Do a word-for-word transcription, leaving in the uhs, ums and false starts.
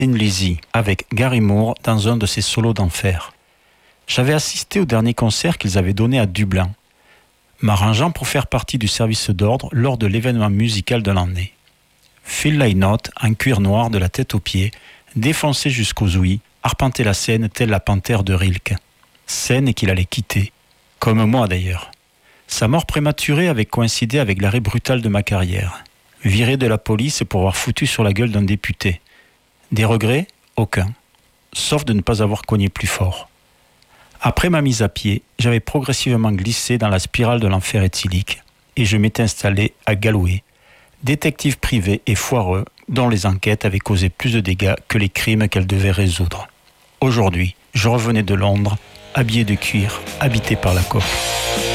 Thin Lizzy avec Gary Moore dans un de ses solos d'enfer. J'avais assisté au dernier concert qu'ils avaient donné à Dublin, m'arrangeant pour faire partie du service d'ordre lors de l'événement musical de l'année. Phil Lynott, en cuir noir de la tête aux pieds, défoncé jusqu'aux ouïes, arpentait la scène telle la panthère de Rilke. Scène qu'il allait quitter, comme moi d'ailleurs. Sa mort prématurée avait coïncidé avec l'arrêt brutal de ma carrière. Viré de la police pour avoir foutu sur la gueule d'un député. Des regrets ? Aucun. Sauf de ne pas avoir cogné plus fort. Après ma mise à pied, j'avais progressivement glissé dans la spirale de l'enfer éthylique et je m'étais installé à Galway, détective privé et foireux dont les enquêtes avaient causé plus de dégâts que les crimes qu'elles devaient résoudre. Aujourd'hui, je revenais de Londres, habillé de cuir, habité par la coque.